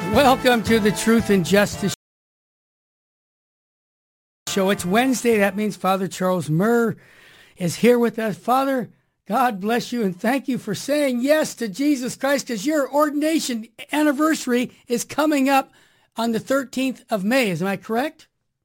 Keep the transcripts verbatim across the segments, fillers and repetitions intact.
Welcome to the Truth and Justice Show. It's Wednesday. That means Father Charles Murr is here with us. Father, God bless you and thank you for saying yes to Jesus Christ, because your ordination anniversary is coming up on the thirteenth of May. Am I correct?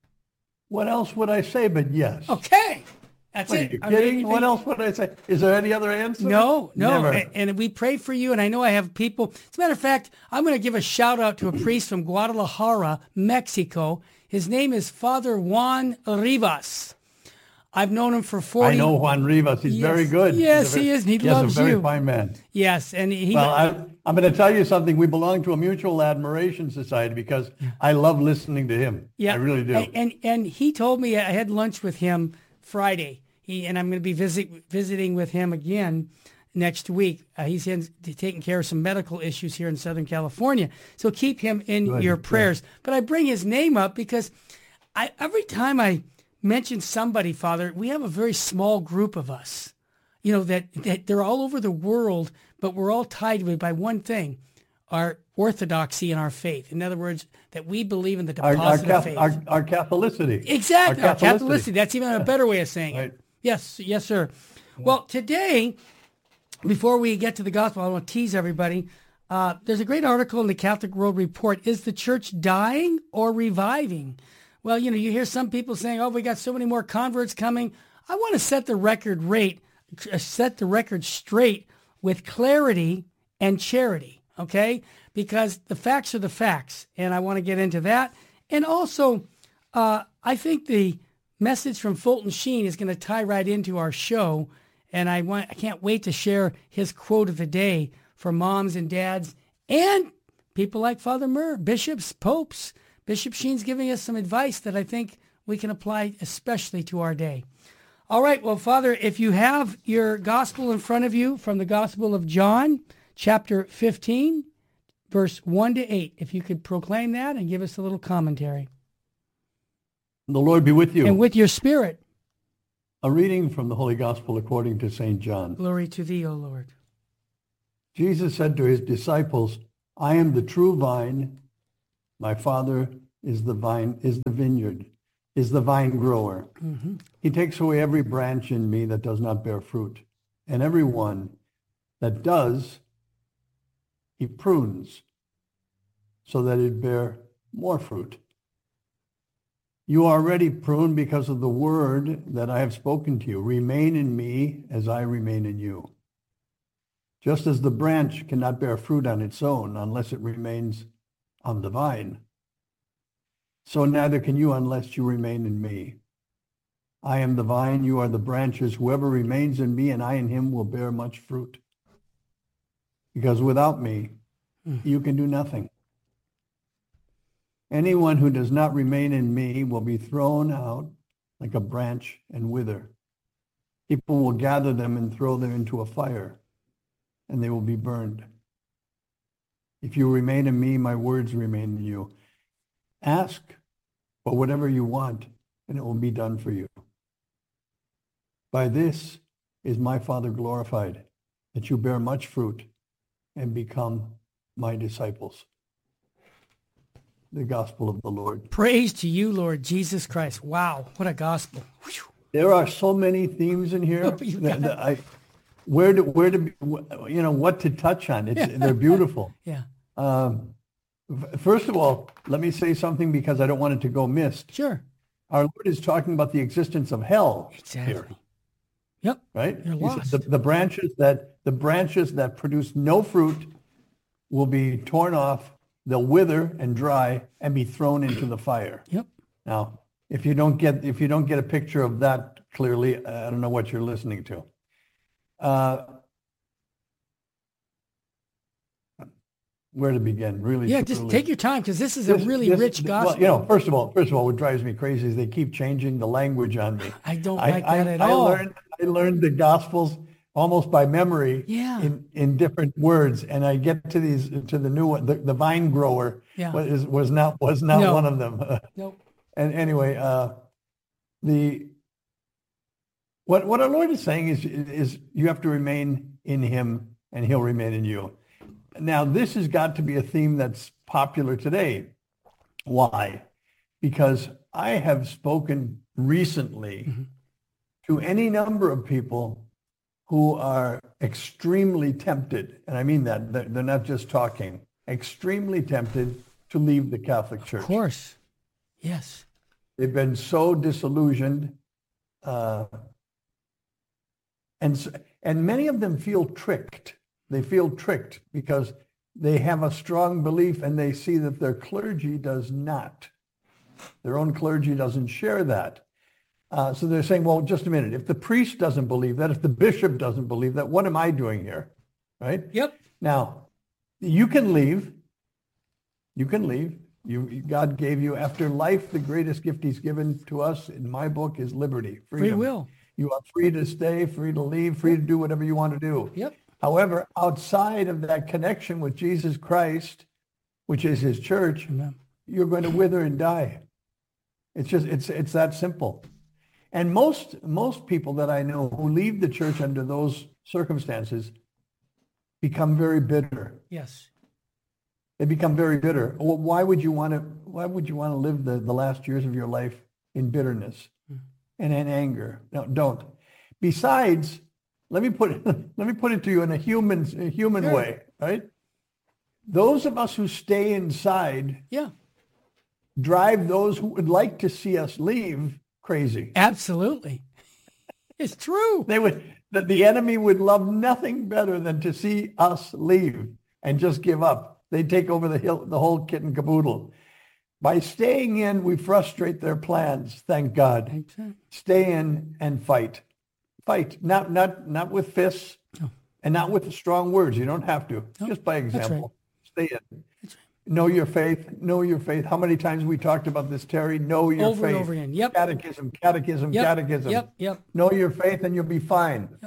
What else would I say but yes? Okay. That's What, it. Are you I kidding? mean, what else would I say? Is there any other answer? No, no. Never. And, and we pray for you. And I know I have people. As a matter of fact, I'm going to give a shout out to a priest from Guadalajara, Mexico. His name is Father Juan Rivas. I've known him for forty. I know Juan Rivas. He's Yes. very good. Yes, very, he is. And he yes, loves a very you. fine man. Yes, and he. Well, I, I'm going to tell you something. We belong to a mutual admiration society because I love listening to him. yeah, I really do. And, and and he told me, I had lunch with him Friday. He and I'm going to be visit, visiting with him again next week. Uh, he's in, taking care of some medical issues here in Southern California. So keep him in Good, your good. prayers. But I bring his name up because I every time I mention somebody, Father, we have a very small group of us. You know, that, that they're all over the world, but we're all tied with by one thing, our orthodoxy and our faith. In other words, that we believe in the Our, deposit our, of faith. our, our Catholicity. Exactly. Our Our Catholicity. That's even a better way of saying Right. it. Yes, yes, sir. Well, today, before we get to the gospel, I want to tease everybody. Uh, there's a great article in the Catholic World Report. Is the church dying or reviving? Well, you know, you hear some people saying, oh, we got so many more converts coming. I want to set the record rate, uh, set the record straight with clarity and charity, okay? Because the facts are the facts, and I want to get into that. And also, uh, I think the message from Fulton Sheen is going to tie right into our show, and I want I can't wait to share his quote of the day for moms and dads and people like Father Murr, bishops, popes. Bishop Sheen's giving us some advice that I think we can apply especially to our day. All right, well, Father, if you have your gospel in front of you from the Gospel of John, chapter fifteen, verse one to eight, if you could proclaim that and give us a little commentary. The Lord be with you. And with your spirit. A reading from the Holy Gospel according to Saint John. Glory to thee, O Lord. Jesus said to his disciples, I am the true vine. My Father is the vine, is the vineyard, is the vine grower. Mm-hmm. He takes away every branch in me that does not bear fruit, and every one that does, he prunes so that it bear more fruit. You are already pruned because of the word that I have spoken to you. Remain in me as I remain in you. Just as the branch cannot bear fruit on its own unless it remains on the vine, so neither can you unless you remain in me. I am the vine, you are the branches. Whoever remains in me and I in him will bear much fruit. Because without me, Mm. you can do nothing. Anyone who does not remain in me will be thrown out like a branch and wither. People will gather them and throw them into a fire, and they will be burned. If you remain in me, my words remain in you. Ask for whatever you want, and it will be done for you. By this is my Father glorified, that you bear much fruit and become my disciples. The gospel of the Lord. Praise to you, Lord Jesus Christ. Wow, what a gospel. Whew. There are so many themes in here Oh, you that, got that I, where to, where to, you know, what to touch on. It's, Yeah. they're beautiful. Yeah, Um, f- first of all, let me say something because I don't want it to go missed. sure. Our Lord is talking about the existence of hell Exactly. here, Yep. right? You're He said lost. The, the branches that the branches that produce no fruit will be torn off. They'll wither and dry and be thrown into the fire. Yep. Now, if you don't get if you don't get a picture of that clearly, I don't know what you're listening to. Uh, where to begin? Really? Yeah, just truly. take your time because this is a This- really this- rich th- gospel. Well, you know, first of all, first of all, what drives me crazy is they keep changing the language on me. I don't I, like I, that at I all. learned I learned the Gospels almost by memory. Yeah. In, in different words, and I get to these to the new one. The, the vine grower Yeah. was was not was not No. one of them. Nope. And anyway, uh, the what what our Lord is saying is is you have to remain in Him, and He'll remain in you. Now, this has got to be a theme that's popular today. Why? Because I have spoken recently mm-hmm. to any number of people who are extremely tempted, and I mean that, they're not just talking, extremely tempted to leave the Catholic Church. Of course. Yes. They've been so disillusioned, uh, and and many of them feel tricked. They feel tricked because they have a strong belief and they see that their clergy does not. Their own clergy doesn't share that. Uh, so they're saying, well, just a minute. If the priest doesn't believe that, if the bishop doesn't believe that, what am I doing here? Right? Yep. Now, you can leave. You can leave. You, God gave you, after life, the greatest gift he's given to us in my book is liberty, freedom. Free will. You are free to stay, free to leave, free to do whatever you want to do. Yep. However, outside of that connection with Jesus Christ, which is his church, Amen. You're going to wither and die. It's just, it's it's that simple. And most most people that I know who leave the church under those circumstances become very bitter. Yes. They become very bitter. Well, why would you want to why would you want to live the, the last years of your life in bitterness mm. and in anger? No, don't. Besides, let me put it let me put it to you in a human a human sure. way, right? Those of us who stay inside yeah. drive those who would like to see us leave crazy. Absolutely. It's true. They would that the enemy would love nothing better than to see us leave and just give up. They take over the hill, the whole kit and caboodle. By staying in, we frustrate their plans. Thank God. Exactly. Stay in and fight. Fight. Not not not with fists oh. and not with strong words. You don't have to. Oh, just by example. Right. Stay in. That's right. Know your faith. Know your faith. How many times we talked about this, Terry? Know your over faith. And over again. Yep. Catechism, catechism, yep. catechism. Yep. Yep. Know your faith and you'll be fine. Yep.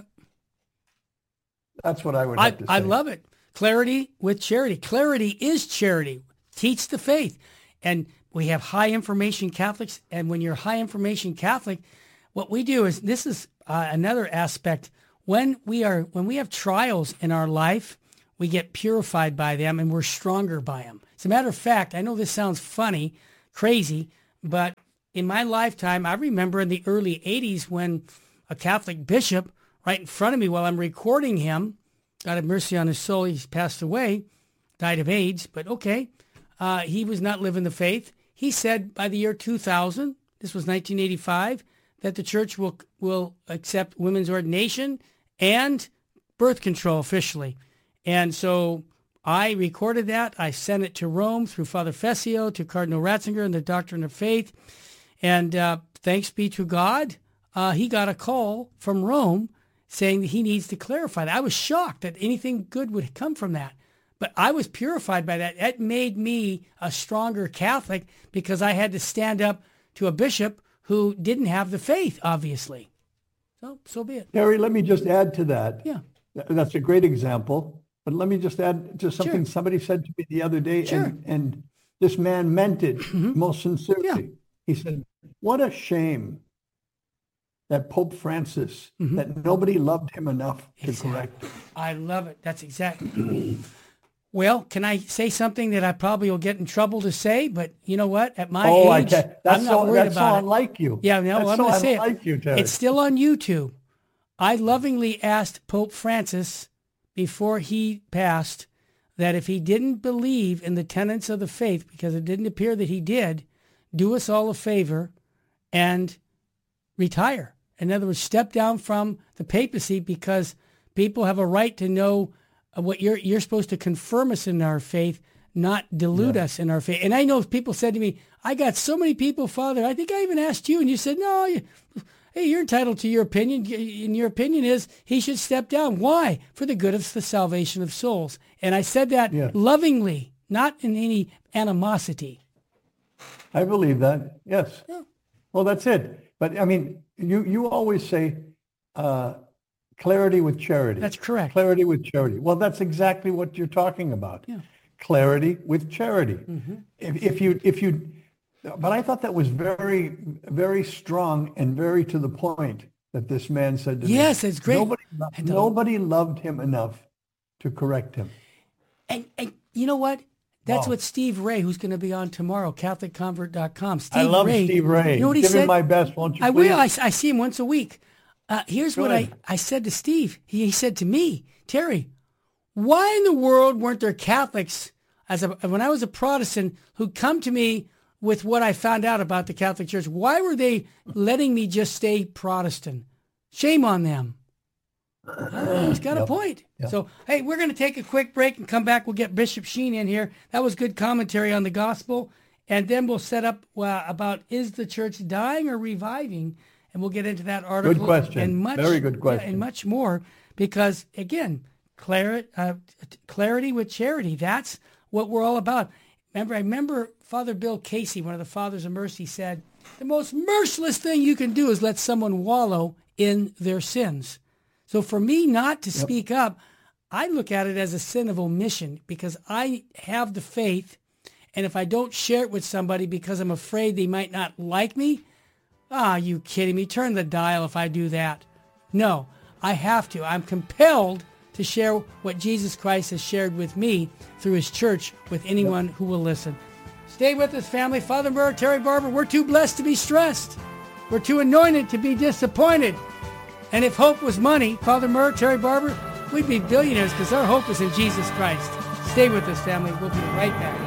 That's what I would have I, to say. I love it. Clarity with charity. Clarity is charity. Teach the faith. And we have high information Catholics. And when you're high information Catholic, what we do is, this is uh, another aspect. When we are, when we have trials in our life, we get purified by them and we're stronger by them. As a matter of fact, I know this sounds funny, crazy, but in my lifetime, I remember in the early eighties when a Catholic bishop right in front of me while I'm recording him, God have mercy on his soul, he's passed away, died of AIDS, but okay, uh, he was not living the faith. He said by the year two thousand, this was nineteen eighty-five, that the church will will accept women's ordination and birth control officially. And so I recorded that. I sent it to Rome through Father Fessio to Cardinal Ratzinger and the Doctrine of Faith. And uh, thanks be to God, uh, he got a call from Rome saying that he needs to clarify that. I was shocked that anything good would come from that. But I was purified by that. It made me a stronger Catholic because I had to stand up to a bishop who didn't have the faith, obviously. So, so be it. Terry, let me just add to that. Yeah. That's a great example. But let me just add to something Sure. somebody said to me the other day, Sure. and, and this man meant it Mm-hmm. most sincerely. Yeah. He said, what a shame that Pope Francis, Mm-hmm. that nobody loved him enough to Exactly. correct him. I love it. That's exactly. Well, can I say something that I probably will get in trouble to say? But you know what? At my Oh, I age, can't. That's I'm not so, worried that's about so it. unlike you. Yeah, no, that's I'm so going to say unlike it. you, Terry. It's still on YouTube. I lovingly asked Pope Francis before he passed that if he didn't believe in the tenets of the faith, because it didn't appear that he did, do us all a favor and retire. In other words, step down from the papacy, because people have a right to know what you're you're supposed to confirm us in our faith, not dilute Yeah. us in our faith. And I know people said to me, I got so many people, Father, I think I even asked you, and you said, no, you, hey, you're entitled to your opinion. And your opinion is he should step down. Why? For the good of the salvation of souls. And I said that Yeah. lovingly, not in any animosity. I believe that. Yes. Yeah. Well, that's it. But I mean, you, you always say uh, clarity with charity. That's correct. Clarity with charity. Well, that's exactly what you're talking about. Yeah. Clarity with charity. Mm-hmm. If, if you, if you, but I thought that was very, very strong and very to the point that this man said to me. Yes, it's great. Nobody, lo- And, uh, nobody loved him enough to correct him. And, and you know what? That's Wow. what Steve Ray, who's going to be on tomorrow, Catholic Convert dot com. Steve I love Ray, Steve Ray. You know what he Give said? him my best, won't you I please? will. I, I see him once a week. Uh, here's what I, Good. I said to Steve. He, he said to me, Terry, why in the world weren't there Catholics, as a, when I was a Protestant, who come to me with what I found out about the Catholic Church? Why were they letting me just stay Protestant? Shame on them. Oh, he's got Yep. a point. Yep. So, hey, we're going to take a quick break and come back. We'll get Bishop Sheen in here. That was good commentary on the gospel. And then we'll set up uh, about, is the church dying or reviving? And we'll get into that article. Good question. And much, Very good yeah, question. and much more because, again, clarity, uh, clarity with charity. That's what we're all about. Remember, I remember Father Bill Casey, one of the Fathers of Mercy, said, the most merciless thing you can do is let someone wallow in their sins. So for me not to Yep. speak up, I look at it as a sin of omission because I have the faith, and if I don't share it with somebody because I'm afraid they might not like me, ah, you kidding me? Turn the dial if I do that. No, I have to. I'm compelled to share what Jesus Christ has shared with me through his church with anyone who will listen. Stay with us, family. Father Murr, Terry Barber, we're too blessed to be stressed. We're too anointed to be disappointed. And if hope was money, Father Murr, Terry Barber, we'd be billionaires because our hope is in Jesus Christ. Stay with us, family. We'll be right back.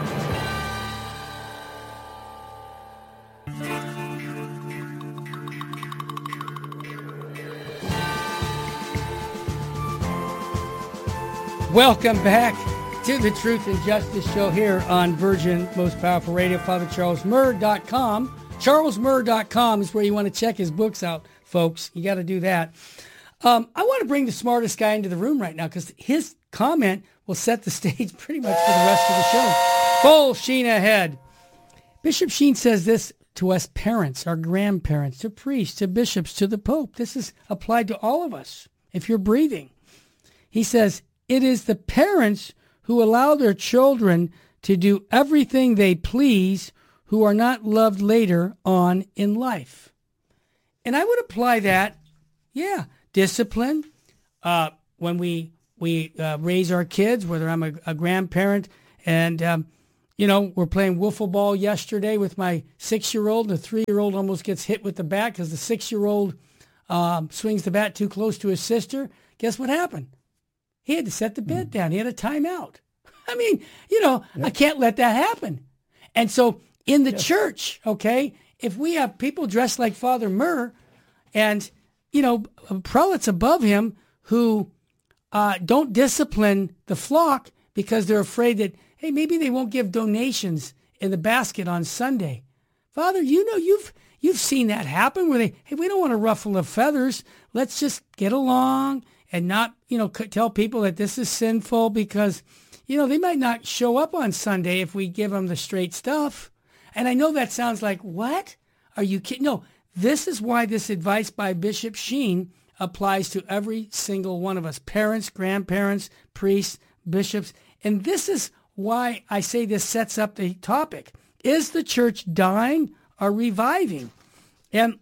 Welcome back to the Truth and Justice Show here on Virgin Most Powerful Radio. Father Charles Murr dot com. Charles Murr dot com is where you want to check his books out, folks. You got to do that. Um, I want to bring the smartest guy into the room right now because his comment will set the stage pretty much for the rest of the show. Full Sheen ahead. Bishop Sheen says this to us parents, our grandparents, to priests, to bishops, to the Pope. This is applied to all of us if you're breathing. He says, it is the parents who allow their children to do everything they please who are not loved later on in life. And I would apply that, yeah, discipline. Uh, when we we uh, raise our kids, whether I'm a, a grandparent and, um, you know, we're playing wiffle ball yesterday with my six-year-old, and the three-year-old almost gets hit with the bat because the six-year-old um, swings the bat too close to his sister. Guess what happened? He had to set the bed down. He had a timeout. I mean, you know, yep. I can't let that happen. And so in the yes. church, okay, if we have people dressed like Father Murr and, you know, prelates above him who uh, don't discipline the flock because they're afraid that, hey, maybe they won't give donations in the basket on Sunday. Father, you know, you've you've seen that happen where they, hey, we don't want to ruffle the feathers. Let's just get along and not, you know, tell people that this is sinful because, you know, they might not show up on Sunday if we give them the straight stuff. And I know that sounds like, what? Are you kidding? No, this is why this advice by Bishop Sheen applies to every single one of us, parents, grandparents, priests, bishops. And this is why I say this sets up the topic. Is the church dying or reviving? And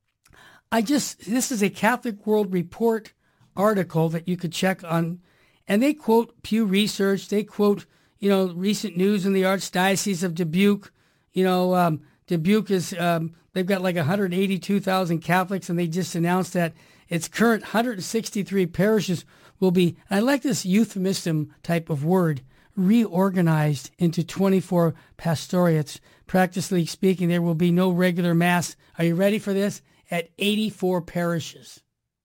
I just, this is a Catholic World Report article that you could check on, and they quote Pew Research, they quote, you know, recent news in the Archdiocese of Dubuque. You know, um, Dubuque is, um, they've got like one hundred eighty-two thousand Catholics, and they just announced that its current one hundred sixty-three parishes will be, and I like this euphemism type of word, reorganized into twenty-four pastorate. Practically speaking, there will be no regular mass. Are you ready for this? At eighty-four parishes.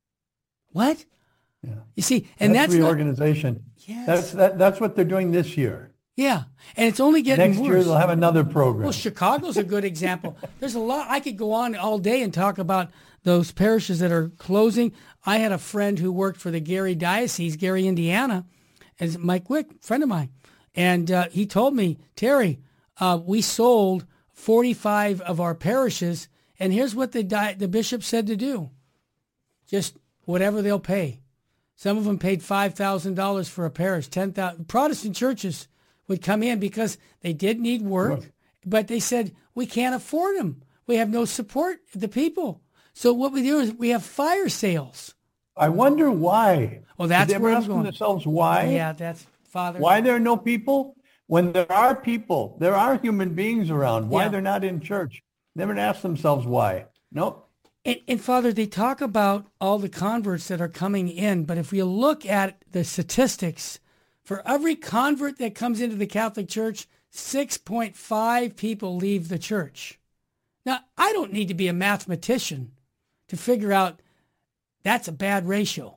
What? Yeah. You see, and that's, that's reorganization. Not, yes. That's that, that's what they're doing this year. Yeah, and it's only getting Next worse. year they'll have another program. Well, Chicago's a good example. There's a lot. I could go on all day and talk about those parishes that are closing. I had a friend who worked for the Gary Diocese, Gary, Indiana, as Mike Wick, friend of mine, and uh, he told me, Terry, uh, we sold forty-five of our parishes, and here's what the di- the bishop said to do: just whatever they'll pay. Some of them paid five thousand dollars for a parish, ten thousand dollars. Protestant churches would come in because they did need work, right. But they said, we can't afford them. We have no support of the people. So what we do is we have fire sales. I wonder why. Well, that's Did they where ever I'm ask going. themselves why? Yeah, that's Father. Why there are no people? when there are people, there are human beings around, why Yeah. they're not in church. Never ask themselves why. Nope. And, and Father, they talk about all the converts that are coming in, but if we look at the statistics, for every convert that comes into the Catholic Church, six point five people leave the church. Now, I don't need to be a mathematician to figure out that's a bad ratio.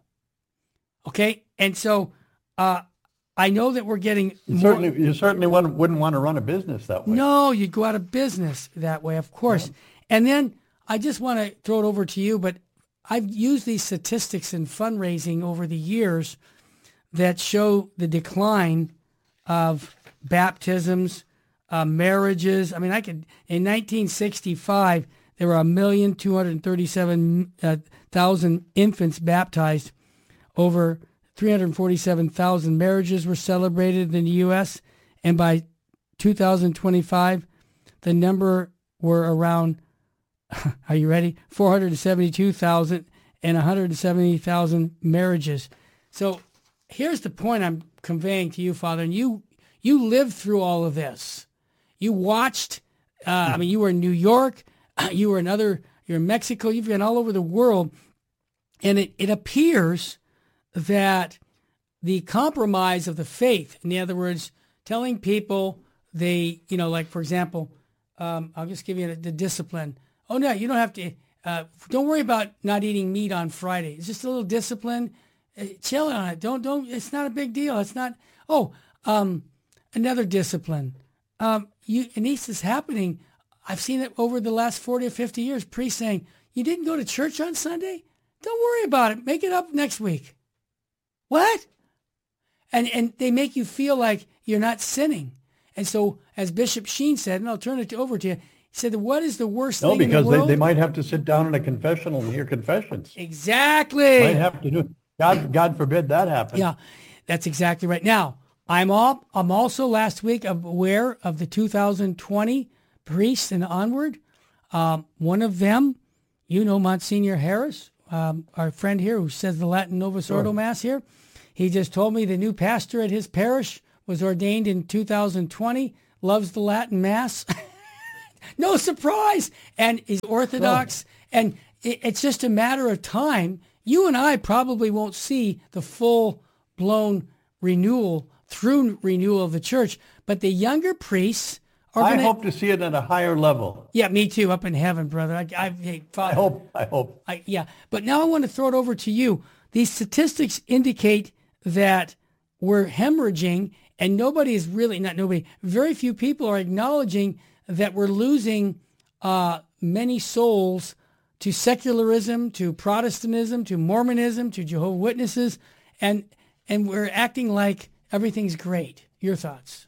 Okay? And so uh, I know that we're getting You more... certainly, you certainly wouldn't, wouldn't want to run a business that way. No, you'd go out of business that way, of course. Yeah. And then I just want to throw it over to you, but I've used these statistics in fundraising over the years that show the decline of baptisms, uh, marriages. I mean, I could, in nineteen sixty-five, there were a million two hundred thirty-seven thousand infants baptized. Over three hundred forty-seven thousand marriages were celebrated in the U S, and by two thousand twenty-five, the number were around, are you ready? four hundred seventy-two thousand and one hundred seventy thousand marriages. So here's the point I'm conveying to you, Father, and you you lived through all of this. You watched, uh, I mean, you were in New York, you were in other, you're in Mexico, you've been all over the world, and it, it appears that the compromise of the faith, in other words, telling people they, you know, like, for example, um, I'll just give you the, the discipline. Oh, no, you don't have to, uh, don't worry about not eating meat on Friday. It's just a little discipline. Uh, chill on it. Don't, don't, it's not a big deal. It's not, oh, um, another discipline. Um, you, and this is happening. I've seen it over the last forty or fifty years. Priests saying, you didn't go to church on Sunday? Don't worry about it. Make it up next week. What? And and they make you feel like you're not sinning. And so, as Bishop Sheen said, and I'll turn it over to you, he said, what is the worst No, thing in the because they, world? they might have to sit down in a confessional and hear confessions. Exactly. Might have to do. God, God forbid that happen. Yeah, that's exactly right. Now, I'm all, I'm also last week aware of the two thousand twenty priests and onward. Um, one of them, you know, Monsignor Harris, um, our friend here who says the Latin Novus Ordo Mass here. He just told me the new pastor at his parish was ordained in two thousand twenty, loves the Latin Mass. No surprise. And he's Orthodox. Oh. And it, it's just a matter of time. You and I probably won't see the full-blown renewal, through renewal of the church, but the younger priests are I gonna, hope to see it at a higher level. Yeah, me too, up in heaven, brother. I, I, hey, Father, I hope, I hope. I, yeah, but now I want to throw it over to you. These statistics indicate that we're hemorrhaging, and nobody is really, not nobody, very few people are acknowledging that we're losing uh, many souls to secularism, to Protestantism, to Mormonism, to Jehovah's Witnesses, and and we're acting like everything's great. Your thoughts?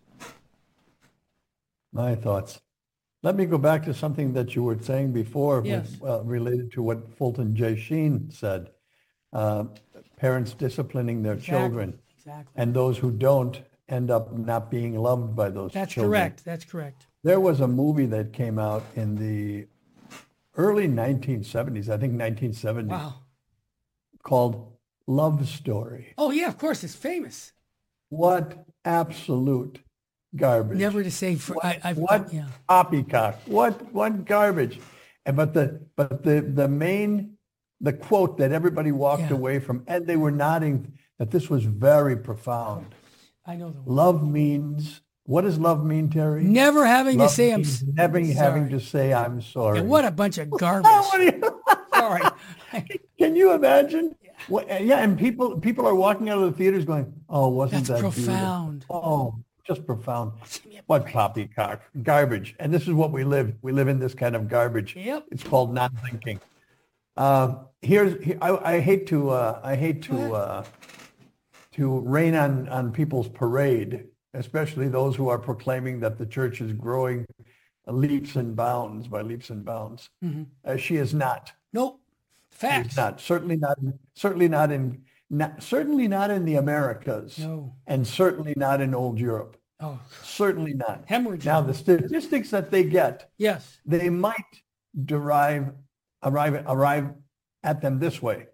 My thoughts. Let me go back to something that you were saying before Yes. with, uh, related to what Fulton J. Sheen said. Uh, parents disciplining their Exactly. children. Exactly. And those who don't end up not being loved by those That's children. correct. That's correct. There was a movie that came out in the early nineteen seventies, I think nineteen seventy, Wow. called Love Story. Oh, yeah, of course. It's famous. What absolute garbage. Never to say for, I, I've, What yeah. poppycock. What what garbage. And but the but the the main the quote that everybody walked Yeah. away from, and they were nodding that this was very profound. I know the word. Love means, what does love mean, Terry? Never having Love to say I'm means s- never sorry. having to say I'm sorry. And what a bunch of garbage. What do you- Sorry. Can you imagine? What, yeah, and people people are walking out of the theaters going, "Oh, wasn't That's that profound. beautiful? Oh, just profound. What poppycock, garbage." And this is what we live. We live in this kind of garbage. Yep. It's called not thinking. Uh, here's here, I, I hate to uh, I hate to uh, to rain on on people's parade, especially those who are proclaiming that the church is growing leaps and bounds by leaps and bounds. Mm-hmm. Uh, she is not. Nope. She's Facts. not. Certainly not. Certainly not in. Not, certainly not in the Americas. No. And certainly not in old Europe. Oh, Certainly not. hemorrhaging. Now the statistics that they get, Yes. they might derive arrive arrive at them this way.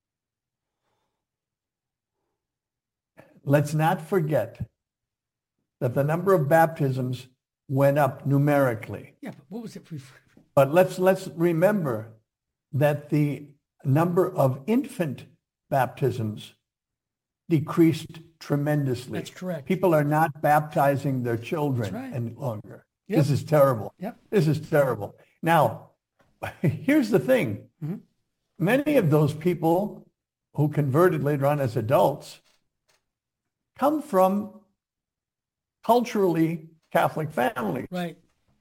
Let's not forget that the number of baptisms went up numerically. Yeah, but what was it for? But let's let's remember that the number of infant baptisms decreased tremendously. That's correct. People are not baptizing their children right. any longer. Yep. This is terrible. Yep. This is terrible. Now, here's the thing. Mm-hmm. Many of those people who converted later on as adults come from culturally Catholic families. Right.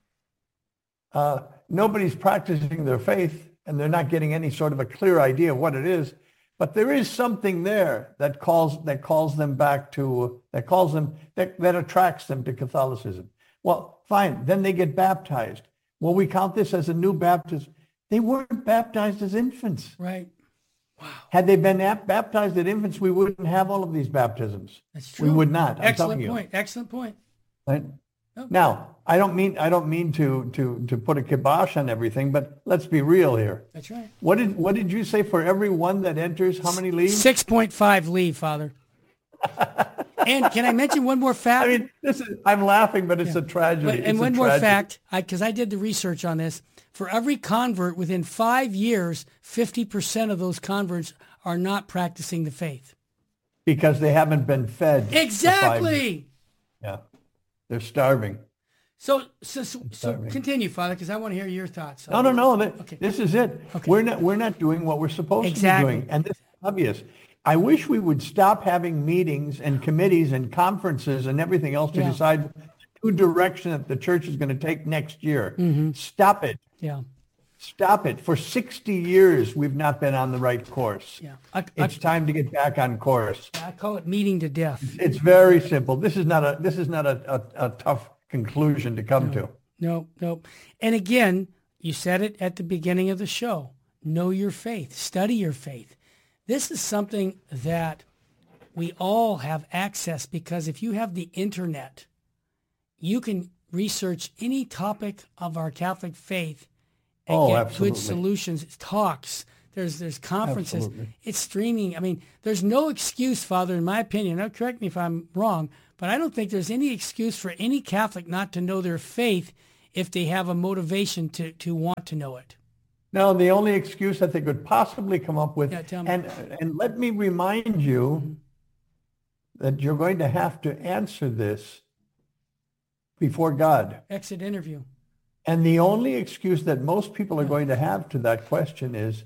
Uh, nobody's practicing their faith, and they're not getting any sort of a clear idea of what it is. But there is something there that calls that calls them back to that calls them that, that attracts them to Catholicism. Well, fine. Then they get baptized. Well, we count this as a new baptism. They weren't baptized as infants. Right. Wow. Had they been ap- baptized as infants, we wouldn't have all of these baptisms. That's true. We would not. I'm Excellent telling point. you. Excellent point. Right? Oh. Now, I don't mean I don't mean to to to put a kibosh on everything, but let's be real here. That's right. What did what did you say for every one that enters? How many leave? six point five leave, Father. And can I mention one more fact? I mean, this is I'm laughing, but it's Yeah. a tragedy. But, and It's one a more tragedy. fact, because I, I did the research on this. For every convert within five years, fifty percent of those converts are not practicing the faith. Because they haven't been fed. for five years. Exactly. Yeah, they're starving. So, so, so, so Sorry. continue, Father, because I want to hear your thoughts. No, no, no. th- Okay. This is it. Okay. We're not we're not doing what we're supposed Exactly. to be doing, and this is obvious. I wish we would stop having meetings and committees and conferences and everything else to Yeah. decide the new direction that the church is going to take next year. Mm-hmm. Stop it. Yeah, Stop it. For sixty years, we've not been on the right course. yeah. I, I, It's time to get back on course. I call it meeting to death. It's very simple. This is not a this is not a, a, a tough conclusion to come to. No, no. And again, you said it at the beginning of the show. Know your faith. Study your faith. This is something that we all have access, because if you have the internet, you can research any topic of our Catholic faith and Oh, get absolutely. good solutions, talks. There's there's conferences. Absolutely. It's streaming. I mean, there's no excuse, Father, in my opinion. Now, correct me if I'm wrong, but I don't think there's any excuse for any Catholic not to know their faith if they have a motivation to, to want to know it. No, the only excuse that they could possibly come up with, Yeah, tell me. and and let me remind you that you're going to have to answer this before God. Exit interview. And the only excuse that most people are going to have to that question is,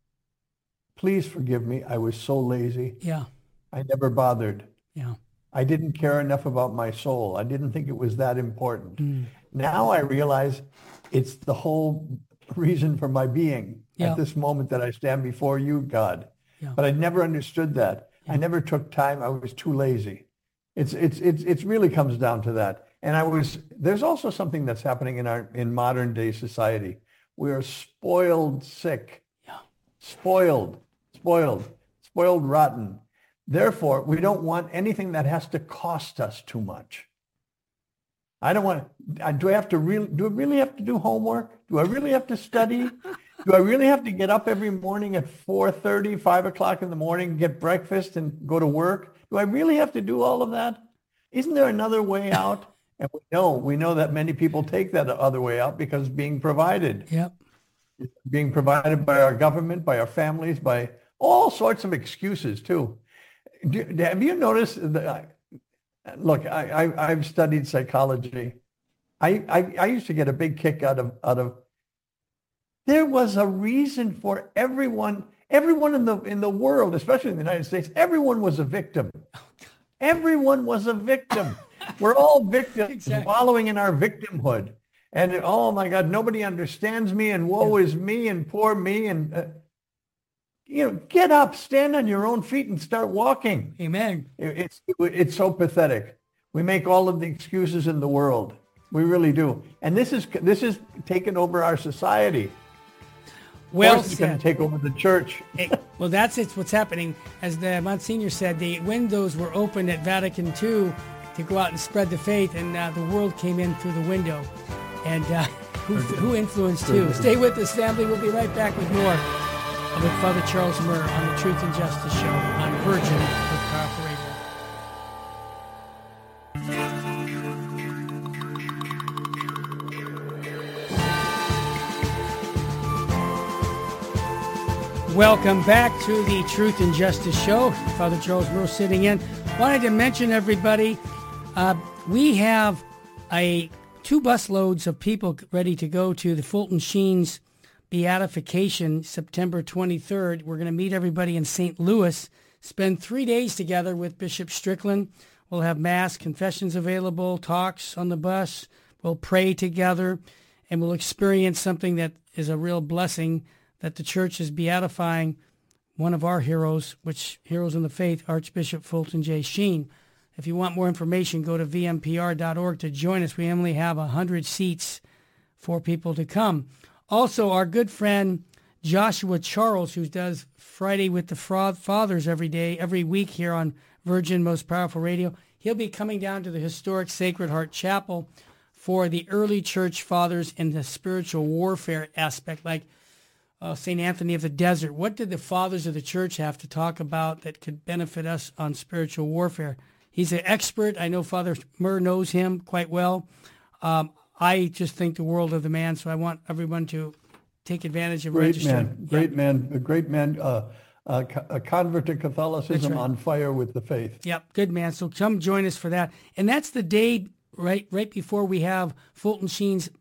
please forgive me, I was so lazy. Yeah, I never bothered. yeah. I didn't care enough about my soul. I didn't think it was that important. Mm. Now I realize it's the whole reason for my being Yeah. at this moment that I stand before you, God. Yeah. But I never understood that. I never took time. I was too lazy. It's it's it's it's really comes down to that. And I was there's also something that's happening in our in modern day society. We are spoiled sick. Yeah. Spoiled, spoiled, spoiled rotten. Therefore, we don't want anything that has to cost us too much. I don't want, do I have to really, do I really have to do homework? Do I really have to study? Do I really have to get up every morning at four thirty, five o'clock in the morning, get breakfast and go to work? Do I really have to do all of that? Isn't there another way out? And we know, we know that many people take that other way out because it's being provided. Yep. It's being provided by our government, by our families, by all sorts of excuses too. Do, have you noticed that, look, I, I, I've studied psychology. I, I, I used to get a big kick out of, out of, there was a reason for everyone, everyone in the, in the world, especially in the United States, everyone was a victim. Everyone was a victim. We're all victims, Exactly. wallowing in our victimhood. And oh my God, nobody understands me, and woe is me, and poor me, and uh, you know, get up, stand on your own feet, and start walking. Amen. It- It's it's so pathetic. We make all of the excuses in the world. We really do, and this is this is taken over our society. Well Of course, it's going said. to take over the church. It- well, that's it's what's happening. As the Monsignor said, the windows were opened at Vatican Two to go out and spread the faith, and uh, the world came in through the window. And uh, who, who influenced who? Stay with us, family. We'll be right back with more with Father Charles Murr on the Truth and Justice Show on Virgin with Powerful Radio. Welcome back to the Truth and Justice Show. Father Charles Murrow sitting in. Wanted to mention, everybody, uh, we have a two bus loads of people ready to go to the Fulton Sheen's beatification September twenty-third. We're going to meet everybody in Saint Louis, spend three days together with Bishop Strickland. We'll have mass, confessions available, talks on the bus. We'll pray together, and we'll experience something that is a real blessing, that the church is beatifying one of our heroes, which heroes in the faith, Archbishop Fulton J. Sheen. If you want more information, go to v m p r dot org to join us. We only have one hundred seats for people to come. Also, our good friend Joshua Charles, who does Friday with the Fathers every day, every week here on Virgin Most Powerful Radio, he'll be coming down to the historic Sacred Heart Chapel for the early church fathers in the spiritual warfare aspect, like uh, Saint Anthony of the Desert. What did the fathers of the church have to talk about that could benefit us on spiritual warfare? He's an expert. I know Father Murr knows him quite well. Um, I just think the world of the man, so I want everyone to take advantage of great registering. Man, great yeah. man, a great man, uh, uh, a convert to Catholicism, right. on fire with the faith. Yep, good man. So come join us for that. And that's the day right right before we have Fulton Sheen's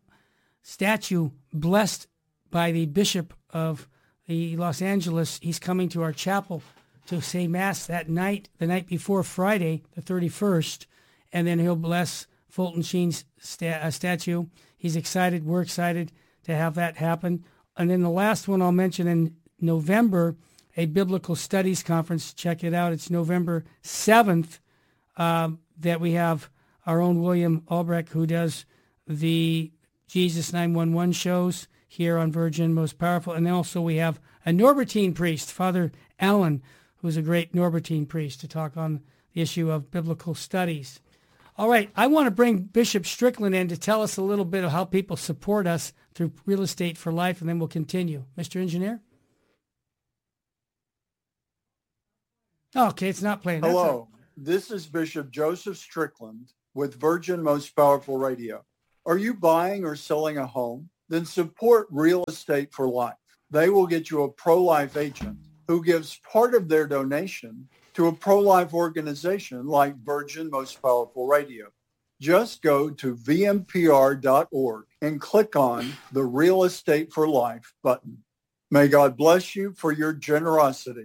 statue blessed by the Bishop of the Los Angeles. He's coming to our chapel to say Mass that night, the night before Friday, the thirty-first, and then he'll bless Fulton Sheen's sta- uh, statue. He's excited. We're excited to have that happen. And then the last one I'll mention in November, a Biblical Studies Conference. Check it out. It's November seventh um, that we have our own William Albrecht, who does the Jesus nine one one shows here on Virgin Most Powerful. And then also we have a Norbertine priest, Father Allen, who's a great Norbertine priest, to talk on the issue of biblical studies. All right, I want to bring Bishop Strickland in to tell us a little bit of how people support us through Real Estate for Life, and then we'll continue. Mister Engineer? Oh, okay, it's not playing. Hello, this is Bishop Joseph Strickland with Virgin Most Powerful Radio. Are you buying or selling a home? Then support Real Estate for Life. They will get you a pro-life agent who gives part of their donation to a pro-life organization like Virgin Most Powerful Radio. Just go to v m p r dot org and click on the Real Estate for Life button. May God bless you for your generosity.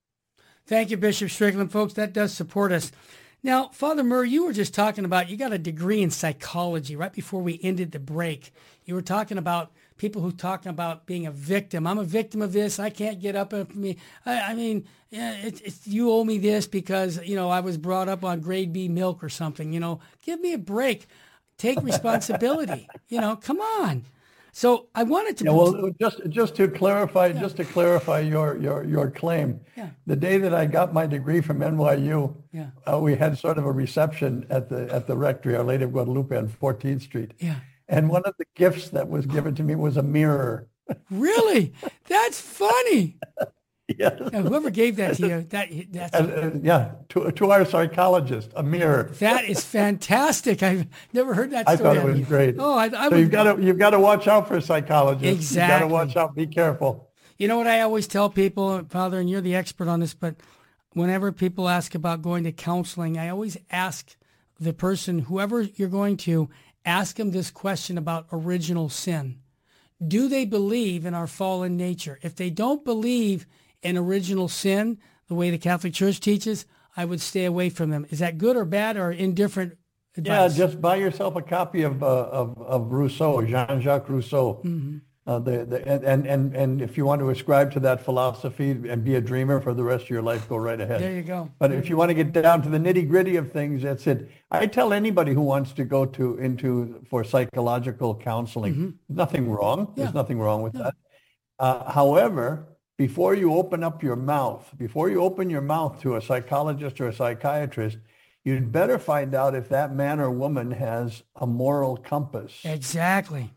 Thank you, Bishop Strickland. Folks, that does support us. Now, Father Murr, you were just talking about, you got a degree in psychology right before we ended the break. You were talking about people who talking about being a victim. I'm a victim of this. I can't get up for me. I, I mean, yeah, it, it's, you owe me this because, you know, I was brought up on grade B milk or something. You know, give me a break. Take responsibility. You know, come on. So I wanted to. Yeah, well, just just to clarify, Yeah. just to clarify your your your claim. Yeah. The day that I got my degree from N Y U, Yeah. uh, we had sort of a reception at the at the rectory, Our Lady of Guadalupe on fourteenth Street. Yeah. And one of the gifts that was given to me was a mirror. Really? That's funny. Yes. Now, whoever gave that to you, that that's And, uh, yeah, to to our psychologist, a mirror. that is fantastic. I've never heard that I story. thought it was great. Oh, I, I So would, you've got to you've got to watch out for psychologists. Exactly. You've got to watch out. Be careful. You know what I always tell people, Father, and you're the expert on this, but whenever people ask about going to counseling, I always ask the person, whoever you're going to, ask them this question about original sin. Do they believe in our fallen nature? If they don't believe in original sin, the way the Catholic Church teaches, I would stay away from them. Is that good or bad or indifferent advice? Yeah, just buy yourself a copy of uh, of, of Rousseau, Jean-Jacques Rousseau. Mm-hmm. Uh, the, the, and, and, and if you want to ascribe to that philosophy and be a dreamer for the rest of your life, go right ahead. There you go. But if you want to get down to the nitty gritty of things, that's it. I tell anybody who wants to go to into for psychological counseling, Mm-hmm. nothing wrong. Yeah. There's nothing wrong with that. Uh, however, before you open up your mouth, before you open your mouth to a psychologist or a psychiatrist, you'd better find out if that man or woman has a moral compass. Exactly.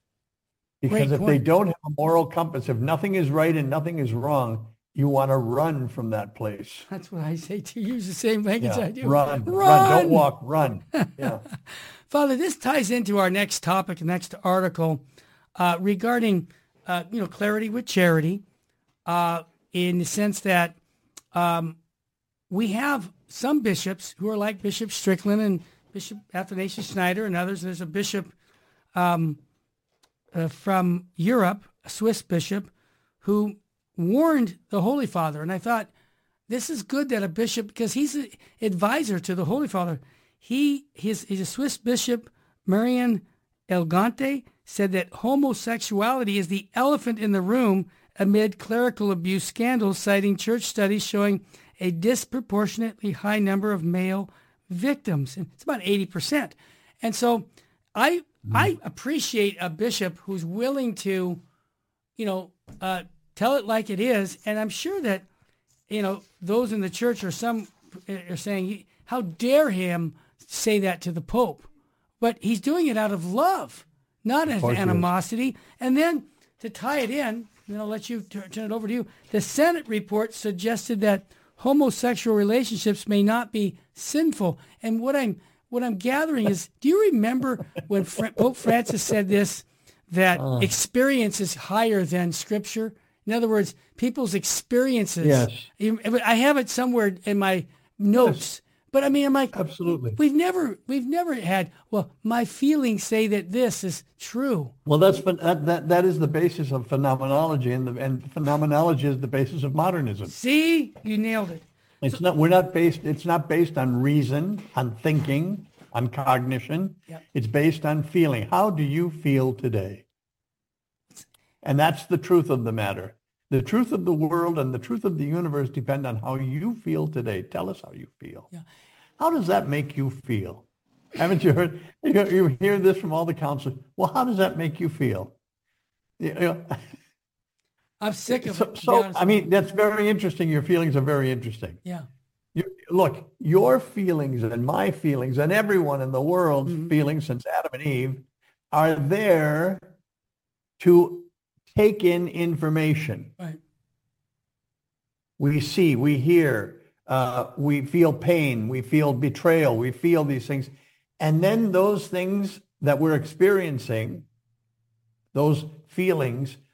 Because Great if point. they don't have a moral compass, if nothing is right and nothing is wrong, you want to run from that place. That's what I say to you. Use the same language Yeah, I do. run, run, Run. don't walk, run. Yeah. Father, this ties into our next topic, next article, uh, regarding, uh, you know, clarity with charity. Uh, in the sense that um, we have some bishops who are like Bishop Strickland and Bishop Athanasius Schneider and others. There's a bishop um, uh, from Europe, a Swiss bishop, who warned the Holy Father. And I thought, this is good that a bishop, because he's an advisor to the Holy Father. He his, He's a Swiss bishop, Marian Elgante, said that homosexuality is the elephant in the room amid clerical abuse scandals, citing church studies showing a disproportionately high number of male victims. And it's about eighty percent. And so I mm. I appreciate a bishop who's willing to, you know, uh, tell it like it is. And I'm sure that, you know, those in the church or some are saying, how dare him say that to the Pope? But he's doing it out of love, not as animosity. And then to tie it in, and I'll let you turn it over to you, the Senate report suggested that homosexual relationships may not be sinful. And what I'm what I'm gathering is, do you remember when Fra- Pope Francis said this, that uh. experience is higher than Scripture? In other words, people's experiences. Yes. I have it somewhere in my notes. Yes. But I mean, I'm like, absolutely. We've never, we've never had. Well, my feelings say that this is true. Well, that's that that, that is the basis of phenomenology, and the, and phenomenology is the basis of modernism. See, you nailed it. It's so, not. We're not based. It's not based on reason, on thinking, on cognition. Yep. It's based on feeling. How do you feel today? And that's the truth of the matter. The truth of the world and the truth of the universe depend on how you feel today. Tell us how you feel. Yeah. How does that make you feel? Haven't you heard? You, you hear this from all the counselors. Well, how does that make you feel? You know, I'm sick of so, it. So, I mean, that's very interesting. Your feelings are very interesting. Yeah. You, look, your feelings and my feelings and everyone in the world's mm-hmm. feelings since Adam and Eve are there to take in information. Right. We see, we hear, uh, we feel pain, we feel betrayal, we feel these things. And then those things that we're experiencing, those feelings,